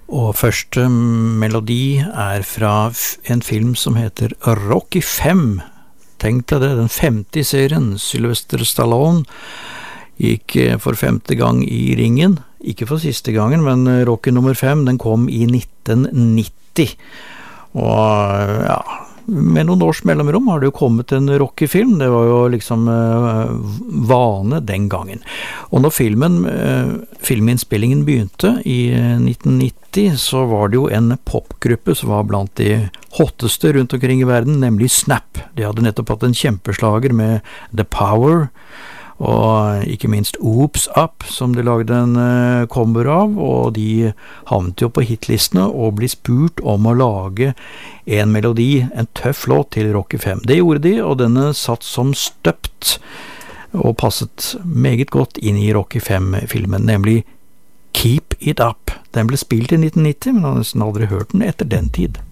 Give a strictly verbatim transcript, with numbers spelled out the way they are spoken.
Og første melodi er fra en film som heter Rocky fem. Tenk deg det, den femte i serien. Sylvester Stallone gikk for femte gang i ringen. Ikke for siste gangen, men Rocky nummer fem, den kom i nitten nitti. Og ja, med noen års mellomrom har det jo kommet en Rocky-film. Det var jo liksom uh, vane den gangen. Og når filmen, uh, filminnspillingen begynte i nitten nitti, så var det jo en popgruppe som var blant de hotteste rundt omkring i verden, nemlig Snap. De hadde nettopp hatt en kjempeslager med The Power, og ikke minst Oops Up, som de lagde en uh, cover av, og de havnet jo på hitlistene og ble spurt om å lage en melodi, en tøff låt til Rocky fem. Det gjorde de, og denne satt som støpt og passet meget godt inn i Rocky fem-filmen, nemlig Keep It Up. Den ble spilt i nitten nitti, men han har nesten aldri hørt den etter den tid.